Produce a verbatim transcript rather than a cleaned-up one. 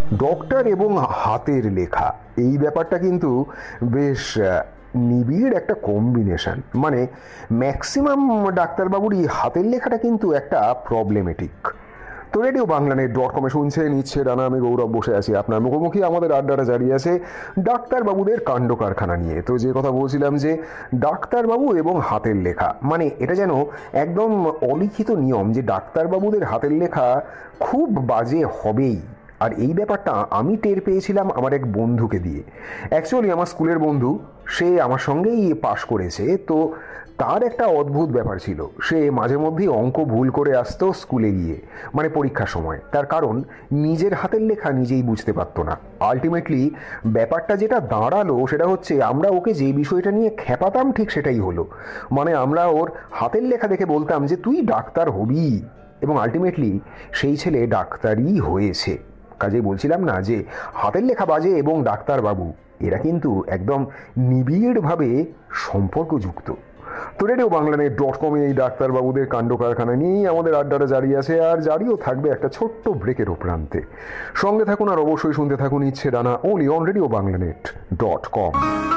Doctor এবং হাতের লেখা, এই ব্যাপারটা কিন্তু বেশ নিবিড় একটা কম্বিনেশন। মানে ম্যাক্সিমাম ডাক্তারবাবুরই হাতের লেখাটা কিন্তু একটা প্রবলেমেটিক। তো রেডিও বাংলানেট ডট কমে শুনছেন ইচ্ছে ডানা, আমি গৌরব বসে আছি আপনার মুখোমুখি। আমাদের আড্ডাটা জারি আছে ডাক্তারবাবুদের কাণ্ড কারখানা নিয়ে। তো যে কথা বলছিলাম যে ডাক্তারবাবু এবং হাতের লেখা, মানে এটা যেন একদম অলিখিত নিয়ম যে ডাক্তারবাবুদের হাতের লেখা খুব বাজে হবেই। আর এই ব্যাপারটা আমি টের পেয়েছিলাম আমার এক বন্ধুকে দিয়ে। অ্যাকচুয়ালি আমার স্কুলের বন্ধু, সে আমার সঙ্গেই পাশ করেছে। তো তার একটা অদ্ভুত ব্যাপার ছিল, সে মাঝে মধ্যেই অঙ্ক ভুল করে আসতো স্কুলে গিয়ে, মানে পরীক্ষার সময়। তার কারণ নিজের হাতের লেখা নিজেই বুঝতে পারতো না। আলটিমেটলি ব্যাপারটা যেটা দাঁড়ালো সেটা হচ্ছে আমরা ওকে যে বিষয়টা নিয়ে খেপাতাম ঠিক সেটাই হলো। মানে আমরা ওর হাতের লেখা দেখে বলতাম যে তুই ডাক্তার হবি, এবং আলটিমেটলি সেই ছেলে ডাক্তারই হয়েছে। কাজেই বলছিলাম না যে হাতের লেখা বাজে এবং ডাক্তারবাবু এরা কিন্তু একদম নিবিড়ভাবে সম্পর্কযুক্ত। তো রেডিও বাংলানেট ডট কমে এই ডাক্তারবাবুদের কাণ্ড কারখানা নিয়েই আমাদের আড্ডাটা জারি আছে, আর জারিও থাকবে একটা ছোট্ট ব্রেকের প্রান্তে। সঙ্গে থাকুন আর অবশ্যই শুনতে থাকুন ইচ্ছে ডানা, only on radio বাংলানেট dot com.